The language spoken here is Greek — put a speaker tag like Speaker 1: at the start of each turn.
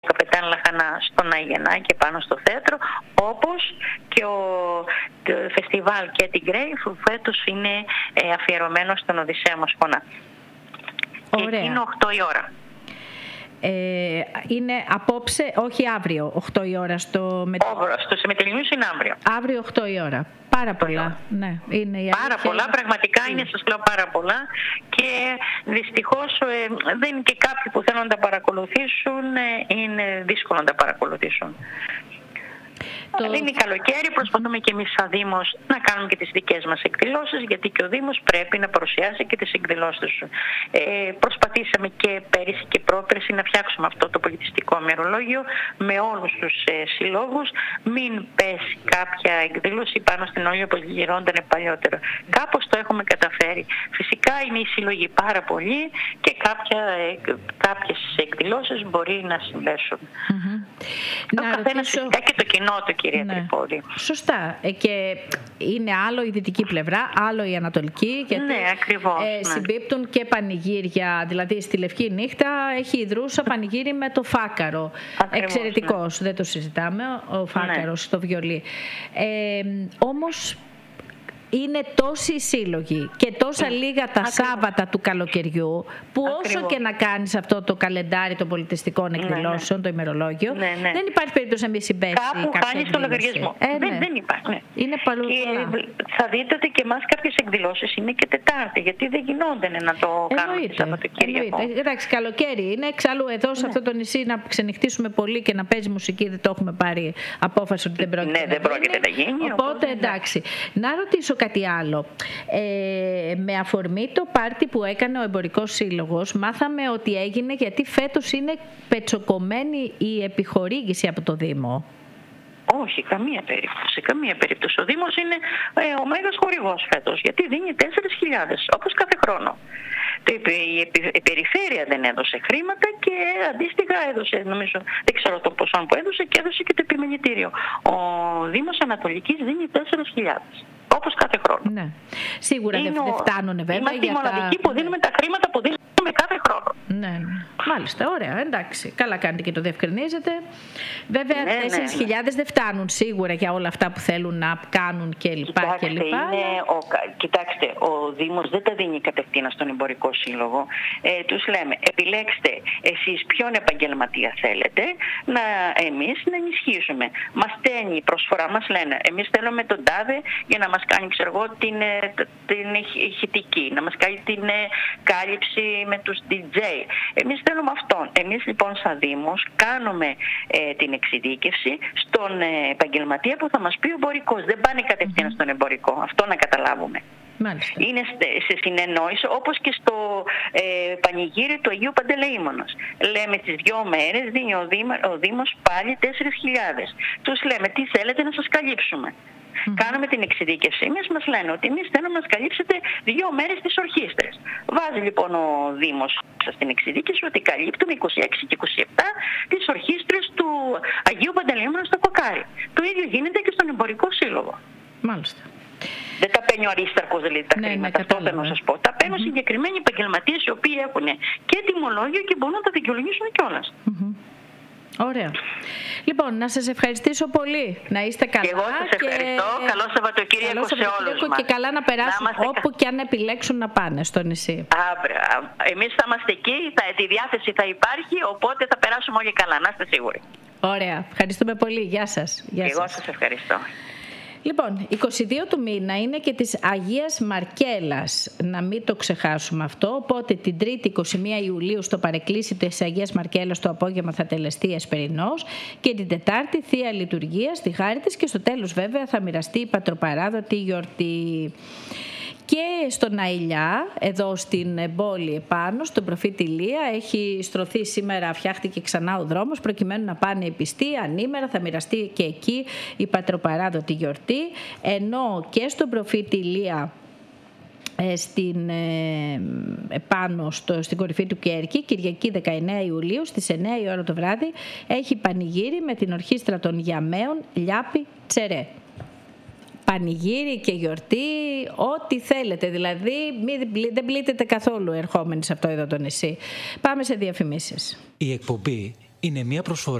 Speaker 1: Καπετάν Λαχανά στον Αγενάκη πάνω στο θέατρο, όπως και το φεστιβάλ Κέτι Γκρέι που φέτος είναι αφιερωμένο στον Οδυσσέα Μοσχονά. Και εκεί είναι 8 η ώρα.
Speaker 2: Είναι απόψε, όχι αύριο, 8 η ώρα στο
Speaker 1: Μετελληνίους είναι αύριο.
Speaker 2: Αύριο 8 η ώρα. Πάρα πολλά. Ναι, είναι η
Speaker 1: πάρα πολλά, πραγματικά είναι, σας λέω, πάρα πολλά. Και δυστυχώς δεν είναι και κάποιοι που θέλουν να τα παρακολουθήσουν, είναι δύσκολο να τα παρακολουθήσουν. Είναι καλοκαίρι, προσπαθούμε και εμείς σαν Δήμος να κάνουμε και τις δικές μας εκδηλώσεις, γιατί και ο Δήμος πρέπει να παρουσιάσει και τις εκδηλώσεις του. Προσπαθήσαμε και πέρυσι και πρόπερσι να φτιάξουμε αυτό το πολιτιστικό ημερολόγιο με όλους τους συλλόγους. Μην πέσει κάποια εκδήλωση πάνω στην όλη όπως γινόταν παλιότερα. Κάπως το έχουμε καταφέρει. Φυσικά είναι οι σύλλογοι πάρα πολλοί και κάποιες εκδηλώσεις μπορεί να συμπέσουν. Ο καθένας φυσικά και το κοινό του, κυρία Τρυπόλη.
Speaker 2: Σωστά. Και είναι άλλο η δυτική πλευρά, άλλο η ανατολική. Γιατί
Speaker 1: ακριβώς.
Speaker 2: Συμπίπτουν και πανηγύρια. Δηλαδή στη Λευκή Νύχτα έχει η Δρούσα πανηγύρι με το Φάκαρο. Εξαιρετικός, δεν το συζητάμε, ο Φάκαρος στο βιολί. Όμως είναι τόσοι σύλλογοι και τόσα λίγα τα Σάββατα του καλοκαιριού που όσο και να κάνεις αυτό το καλεντάρι των πολιτιστικών εκδηλώσεων, το ημερολόγιο, δεν υπάρχει περίπτωση να μην συμπέσει
Speaker 1: κάπου χάνεις το λογαριασμό. Δεν υπάρχει.
Speaker 2: Είναι παλού.
Speaker 1: Θα δείτε ότι και εμάς κάποιες εκδηλώσεις είναι και Τετάρτη, γιατί δεν γινόταν να το κάνουμε το Σαββατοκύριακο.
Speaker 2: Εντάξει, καλοκαίρι είναι. Εξάλλου εδώ σε αυτό το νησί να ξενυχτήσουμε πολύ και να παίζει μουσική δεν το έχουμε πάρει απόφαση ότι δεν πρόκειται
Speaker 1: να γίνει.
Speaker 2: Οπότε εντάξει. Να ρωτήσω κάτι άλλο. Με αφορμή το πάρτι που έκανε ο Εμπορικός Σύλλογος, μάθαμε ότι έγινε γιατί φέτος είναι πετσοκομμένη η επιχορήγηση από το Δήμο.
Speaker 1: Όχι, καμία περίπτωση. Ο Δήμος είναι ο μέγας χορηγός φέτος, γιατί δίνει 4.000, όπως κάθε χρόνο. Η περιφέρεια δεν έδωσε χρήματα και αντίστοιχα έδωσε, νομίζω, δεν ξέρω το ποσό που έδωσε, και έδωσε και το επιμελητήριο. Ο Δήμος Ανατολικής δίνει 4.000. Όπως κάθε χρόνο.
Speaker 2: Ναι. Σίγουρα δεν φτάνουν βέβαια.
Speaker 1: Είμαστε οι μοναδικοί που δίνουμε τα χρήματα που δίνουμε κάθε χρόνο.
Speaker 2: Ναι. Μάλιστα, ωραία, εντάξει. Καλά κάνετε και το διευκρινίζετε. Βέβαια, 4.000 δεν φτάνουν σίγουρα για όλα αυτά που θέλουν να κάνουν κλπ.
Speaker 1: Κοιτάξτε, ο Δήμος δεν τα δίνει κατευθείαν στον Εμπορικό Σύλλογο. Τους λέμε, επιλέξτε εσείς ποιον επαγγελματία θέλετε, εμείς να ενισχύσουμε. Μας στέλνει η προσφορά, μας λένε, εμείς θέλουμε τον τάδε για να μας κάνει, την ηχητική, να μας κάνει την κάλυψη με τους DJ. Εμείς θέλουμε αυτόν. Εμείς λοιπόν σαν Δήμος κάνουμε την εξειδίκευση στον επαγγελματία που θα μας πει ο εμπορικός. Δεν πάνε κατευθείαν στον εμπορικό. Αυτό να καταλάβουμε.
Speaker 2: Μάλιστα.
Speaker 1: Είναι σε συνεννόηση, όπως και στο πανηγύρι του Αγίου Παντελεήμονος. Λέμε τις 2 μέρες δίνει ο Δήμος πάλι 4.000. Τους λέμε τι θέλετε να σας καλύψουμε. Κάνουμε την εξειδίκευσή μας λένε ότι εμείς θέλουμε να μας καλύψετε 2 μέρες τις ορχήστρες. Βάζει λοιπόν ο Δήμος στην εξειδίκευση ότι καλύπτουμε 26 και 27 τις ορχήστρες του Αγίου Παντελεήμονα στο Κοκάρι. Το ίδιο γίνεται και στον Εμπορικό Σύλλογο.
Speaker 2: Μάλιστα.
Speaker 1: Δεν τα παίρνει ο Αρίσταρχος δηλαδή τα χρήματα, αυτό θέλω να σας πω. Τα παίρνουν συγκεκριμένοι επαγγελματίες οι οποίοι έχουν και τιμολόγιο και μπορούν να τα δικαιολογήσουν κιόλας.
Speaker 2: Ωραία. Λοιπόν, να σας ευχαριστήσω πολύ. Να είστε καλά.
Speaker 1: Και εγώ σας ευχαριστώ. Καλό Σαββατοκύριακο σε όλους μας.
Speaker 2: Και καλά να περάσουν όπου και αν επιλέξουν να πάνε στο νησί.
Speaker 1: Εμείς θα είμαστε εκεί, τη διάθεση θα υπάρχει, οπότε θα περάσουμε όλοι καλά. Να είστε σίγουροι.
Speaker 2: Ωραία. Ευχαριστούμε πολύ. Γεια σας.
Speaker 1: Εγώ σας ευχαριστώ.
Speaker 2: Λοιπόν, 22 του μήνα είναι και της Αγίας Μαρκέλας, να μην το ξεχάσουμε αυτό, οπότε την Τρίτη 21 Ιουλίου στο παρεκκλήσι της Αγίας Μαρκέλας το απόγευμα θα τελεστεί εσπερινός και την Τετάρτη Θεία Λειτουργία στη χάρη της και στο τέλος βέβαια θα μοιραστεί η πατροπαράδοτη γιορτή. Και στον Αηλιά, εδώ στην πόλη επάνω, στον προφήτη Ηλία, έχει στρωθεί σήμερα, φτιάχτηκε ξανά ο δρόμος, προκειμένου να πάνε οι πιστοί, ανήμερα θα μοιραστεί και εκεί η πατροπαράδοτη γιορτή, ενώ και στον προφήτη Ηλία, πάνω στην κορυφή του Κέρκη, Κυριακή 19 Ιουλίου, στις 9 η ώρα το βράδυ, έχει πανηγύρι με την ορχήστρα των Γιαμαίων Λιάπη Τσερέ. Πανηγύρι και γιορτή, ό,τι θέλετε. Δηλαδή, δεν πλήττεται καθόλου ερχόμενοι σε αυτό εδώ το νησί. Πάμε σε διαφημίσεις.
Speaker 3: Η εκπομπή Είναι μια προσφορά